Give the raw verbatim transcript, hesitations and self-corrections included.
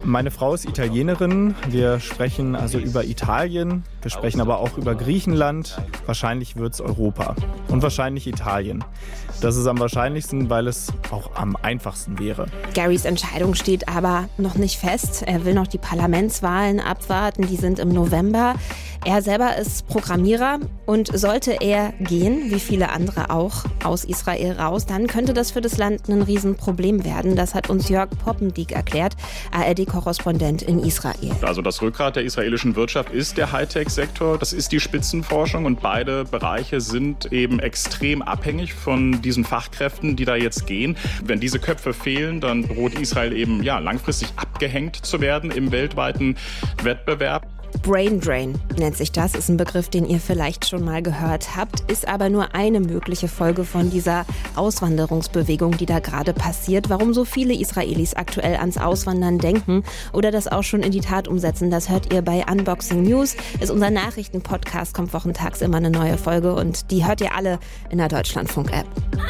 Meine Frau ist Italienerin. Wir sprechen also über Italien. Wir sprechen aber auch über Griechenland. Wahrscheinlich wird es Europa. Und wahrscheinlich Italien. Das ist am wahrscheinlichsten, weil es auch am einfachsten wäre. Garys Entscheidung steht aber noch nicht fest. Er will noch die Parlamentswahlen abwarten. Die sind im November. Er selber ist Programmierer und sollte er gehen, wie viele andere auch, aus Israel raus, dann könnte das für das Land ein Riesenproblem werden. Das hat uns Jörg Poppendiek erklärt, A R D-Korrespondent in Israel. Also das Rückgrat der israelischen Wirtschaft ist der Hightech-Sektor, das ist die Spitzenforschung und beide Bereiche sind eben extrem abhängig von diesen Fachkräften, die da jetzt gehen. Wenn diese Köpfe fehlen, dann droht Israel eben ja, langfristig abgehängt zu werden im weltweiten Wettbewerb. Brain Drain nennt sich das, ist ein Begriff, den ihr vielleicht schon mal gehört habt, ist aber nur eine mögliche Folge von dieser Auswanderungsbewegung, die da gerade passiert. Warum so viele Israelis aktuell ans Auswandern denken oder das auch schon in die Tat umsetzen, das hört ihr bei Unboxing News. Ist unser Nachrichtenpodcast, kommt wochentags immer eine neue Folge und die hört ihr alle in der Deutschlandfunk-App.